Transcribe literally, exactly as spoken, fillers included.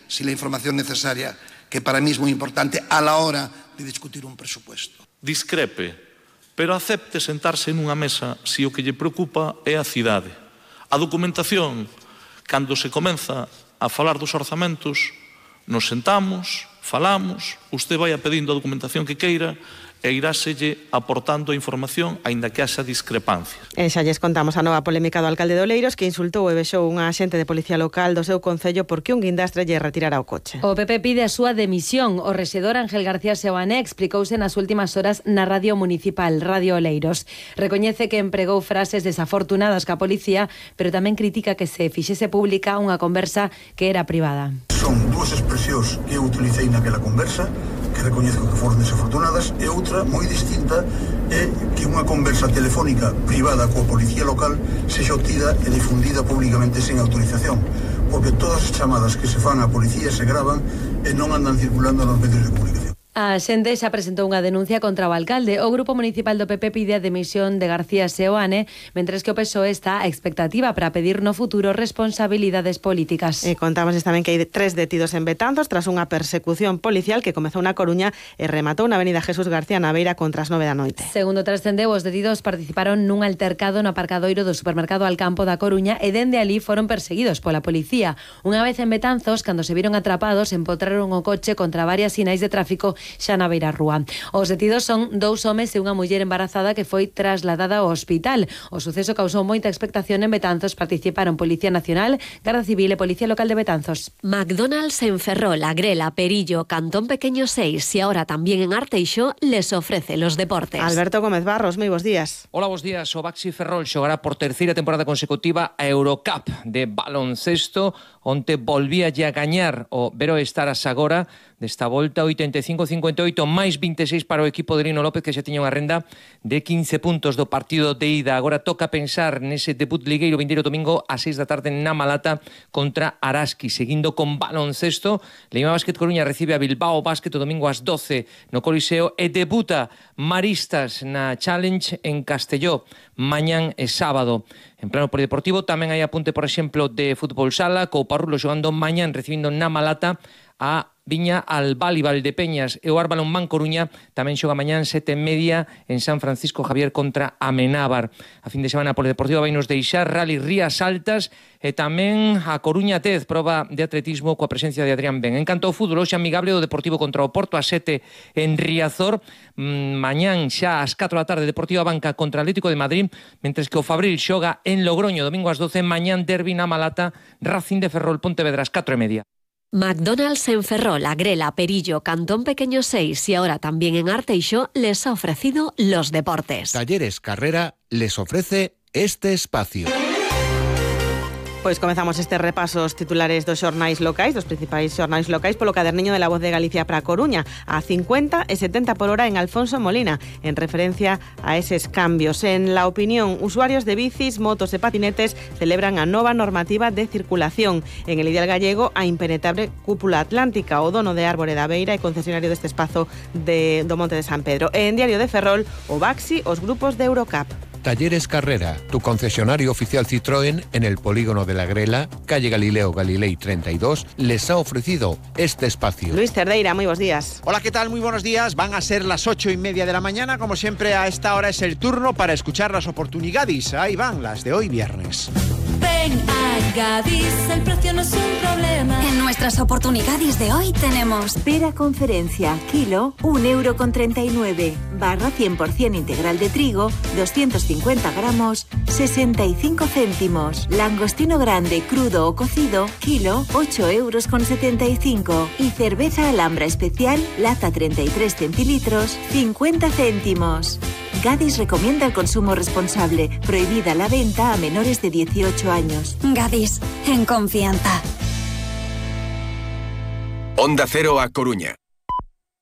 si la información necesaria, que para mí es muy importante a la hora de discutir un presupuesto. Discrepe, pero acepte sentarse nunha mesa se o que lle preocupa é a cidade. A documentación, cando se comeza a falar dos orzamentos, nos sentamos, falamos, usted vai a pedindo a documentación que queira e iráselle aportando a información, aínda que haxa discrepancias. E xa lles contamos a nova polémica do alcalde de Oleiros, que insultou e vexou unha axente de policía local do seu concello porque un guindastre lle retirara o coche. O P P pide a súa demisión. O rexedor Ángel García Seoane explicouse nas últimas horas na radio municipal, Radio Oleiros. Recoñece que empregou frases desafortunadas ca policía, pero tamén critica que se fixese pública unha conversa que era privada. Son dúas expresións que eu utilicei naquela conversa, que recoñezco que foron desafortunadas, e outra moi distinta é que unha conversa telefónica privada coa policía local sexa obtida e difundida públicamente sen autorización, porque todas as chamadas que se fan á policía se gravan e non andan circulando nos medios de comunicación. A xente xa presentou unha denuncia contra o alcalde. O Grupo Municipal do P P pide a demisión de García Seoane, mentres que o P S O E está a expectativa para pedir no futuro responsabilidades políticas. E contamos tamén que hai tres detidos en Betanzos tras unha persecución policial que comezou na Coruña e rematou na avenida Jesús García Naveira contra as nove da noite. Segundo trascendeu, os detidos participaron nun altercado no aparcadoiro do supermercado Alcampo da Coruña e dende ali foron perseguidos pola policía. Unha vez en Betanzos, cando se viron atrapados, empotraron o coche contra varias sinais de tráfico xa na beira rúa. Os detidos son dous homes e unha muller embarazada que foi trasladada ao hospital. O suceso causou moita expectación en Betanzos. Participaron Policía Nacional, Garda Civil e Policía Local de Betanzos. McDonald's en Ferrol, Agrela, Perillo, Cantón Pequeño seis y ahora también en Arteixo les ofrece los deportes. Alberto Gómez Barros, moi bons días. Hola, bons días. O Baxi Ferrol xogará por terceira temporada consecutiva a Eurocup de baloncesto, onde volvía a gañar o Veroestar Sagora desta volta oitenta e cinco a cincuenta e oito máis vinte e seis para o equipo de Lino López, que xa tiña unha renda de quince puntos do partido de ida. Agora toca pensar nese debut ligueiro vindeiro domingo a seis da tarde na Malata contra Araski. Seguindo con baloncesto, Leima Básquet Coruña recibe a Bilbao Básquet o domingo ás doce no Coliseo e debuta Maristas na Challenge en Castelló mañán e sábado. En plano polideportivo tamén hai apunte, por exemplo, de fútbol sala, co Parrulo xogando mañán recibindo na Malata a Viña Albal e Valdepeñas, e o Arbalón Man Coruña tamén xoga mañán sete e media en San Francisco Javier contra Amenábar. A fin de semana a polideportiva vai nos deixar Rally Rías Altas e tamén a Coruña Tez, proba de atletismo coa presencia de Adrián Ben. En canto ao fútbol, hoxe amigable do Deportivo contra o Porto a sete en Riazor. Mañán xa ás catro da tarde Deportiva Banca contra Atlético de Madrid, mentres que o Fabril xoga en Logroño domingo ás doce. Mañán derbi na Malata, Racing de Ferrol Pontevedra ás catro e media. McDonald's en Ferrol, Agrela, Perillo, Cantón Pequeño seis y ahora también en Arteixo les ha ofrecido los deportes. Talleres Carrera les ofrece este espacio. Pois comezamos este repaso aos titulares dos xornais locais, dos principais xornais locais polo caderniño de La Voz de Galicia para a Coruña, a cincuenta e setenta por hora en Alfonso Molina, en referencia a eses cambios. En La Opinión, usuarios de bicis, motos e patinetes celebran a nova normativa de circulación. En el Ideal Gallego, a impenetrable cúpula atlántica, o dono de Árbore da Beira e concesionario deste espazo de, do Monte de San Pedro. En Diario de Ferrol, o Baxi, os grupos de Eurocup. Talleres Carrera, tu concesionario oficial Citroën en el polígono de la Grela, calle Galileo Galilei treinta y dos, les ha ofrecido este espacio. Luis Cerdeira, muy buenos días. Hola, ¿qué tal? Muy buenos días. Van a ser las ocho y media de la mañana. Como siempre, a esta hora es el turno para escuchar las oportunidades. Ahí van, las de hoy viernes. Ven a Gadis, el precio no es un problema. En nuestras oportunidades de hoy tenemos pera conferencia, kilo, un euro con treinta y nueve. Barra cien por ciento integral de trigo, doscientos cincuenta gramos, sesenta y cinco céntimos. Langostino grande, crudo o cocido, kilo, ocho euros con setenta y cinco. Y cerveza Alhambra especial, lata treinta y tres centilitros, cincuenta céntimos. Gadis recomienda el consumo responsable. Prohibida la venta a menores de dieciocho años. Gadis, en confianza. Onda Cero a Coruña.